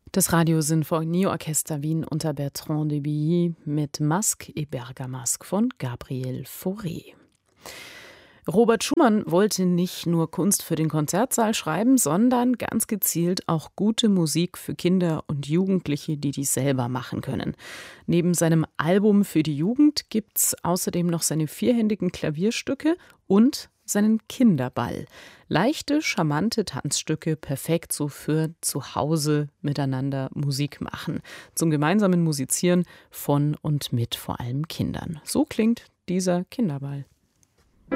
Das Radio-Sinfonieorchester Wien unter Bertrand de Billy mit Masque et Bergamasque von Gabriel Fauré. Robert Schumann wollte nicht nur Kunst für den Konzertsaal schreiben, sondern ganz gezielt auch gute Musik für Kinder und Jugendliche, die dies selber machen können. Neben seinem Album für die Jugend gibt's außerdem noch seine vierhändigen Klavierstücke und seinen Kinderball. Leichte, charmante Tanzstücke, perfekt so für zu Hause miteinander Musik machen. Zum gemeinsamen Musizieren von und mit vor allem Kindern. So klingt dieser Kinderball.